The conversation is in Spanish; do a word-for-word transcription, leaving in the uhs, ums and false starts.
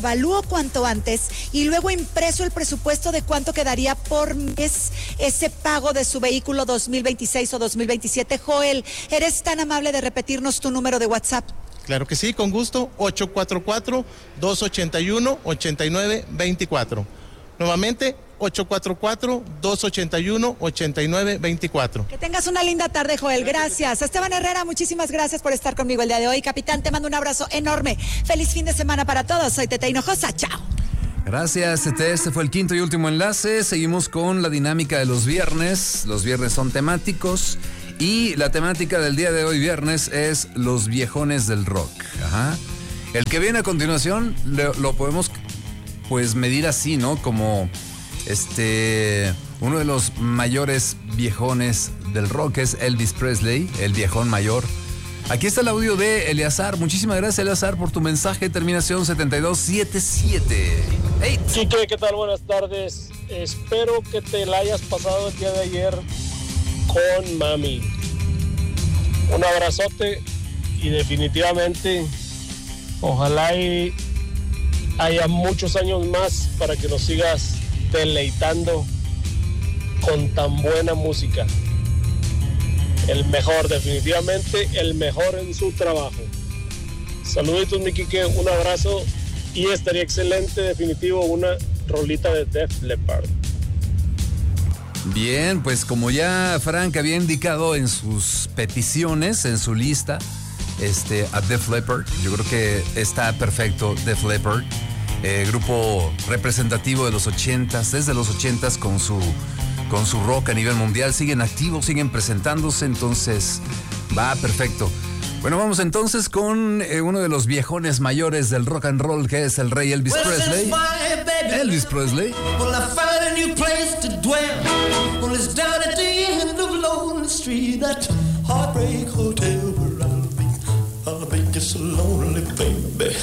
evalúo cuanto antes y luego impreso el presupuesto de cuánto quedaría por mes ese pago de su vehículo dos mil veintiséis o dos mil veintisiete. Joel, ¿eres tan amable de repetirnos tu número de WhatsApp? Claro que sí, con gusto, ocho cuatro cuatro, dos ocho uno, ocho nueve dos cuatro. Nuevamente, ocho cuatro cuatro, dos ocho uno, ocho nueve dos cuatro. Que tengas una linda tarde, Joel. Gracias. Esteban Herrera, muchísimas gracias por estar conmigo el día de hoy. Capitán, te mando un abrazo enorme. Feliz fin de semana para todos. Soy Tete Hinojosa. Chao. Gracias, Tete. Este fue el quinto y último enlace. Seguimos con la dinámica de los viernes. Los viernes son temáticos. Y la temática del día de hoy, viernes, es los viejones del rock. Ajá. El que viene a continuación lo, lo podemos pues medir así, ¿no? Como este uno de los mayores viejones del rock es Elvis Presley, el viejón mayor. Aquí está el audio de Eleazar. Muchísimas gracias, Eleazar, por tu mensaje. Terminación setenta y dos setenta y siete. Hey. Quique, ¿qué tal? Buenas tardes. Espero que te la hayas pasado el día de ayer con mami. Un abrazote y definitivamente ojalá y haya muchos años más para que nos sigas deleitando con tan buena música. El mejor, definitivamente el mejor en su trabajo. Saluditos, mi Quique, un abrazo y estaría excelente, definitivo, una rolita de Def Leppard. Bien, pues como ya Frank había indicado en sus peticiones, en su lista, este, a Def Leppard, yo creo que está perfecto Def Leppard, eh, grupo representativo de los ochentas, desde los ochentas con su, con su rock a nivel mundial, siguen activos, siguen presentándose, entonces va perfecto. Bueno, vamos entonces con eh, uno de los viejones mayores del rock and roll, que es el rey Elvis Presley. Elvis Presley. Well, I find a new place to dwell. Well, it's down at the end of Lonely Street, that heartbreak hotel where I'll be. I'll be just a lonely baby.